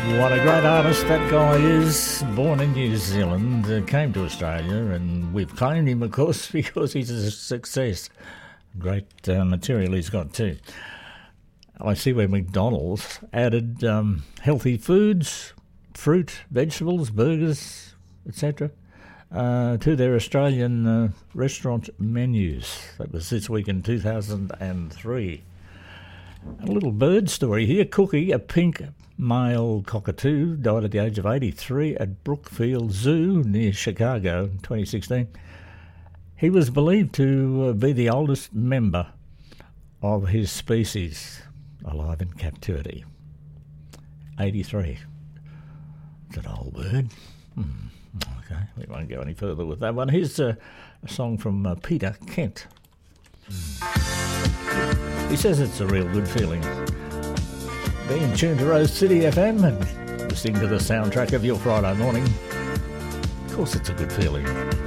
What a great artist that guy is. Born in New Zealand, came to Australia, and we've claimed him, of course, because he's a success. Great material he's got too. I see where McDonald's added healthy foods, fruit, vegetables, burgers, etc. To their Australian restaurant menus. That was this week in 2003. A little bird story here. Cookie, a pink male cockatoo, died at the age of 83 at Brookfield Zoo near Chicago in 2016. He was believed to be the oldest member of his species alive in captivity. 83. It's an old bird. Okay, we won't go any further with that one. Here's a song from Peter Kent. He says it's a real good feeling. Being tuned to Rose City FM and listening to the soundtrack of your Friday morning. Of course it's a good feeling.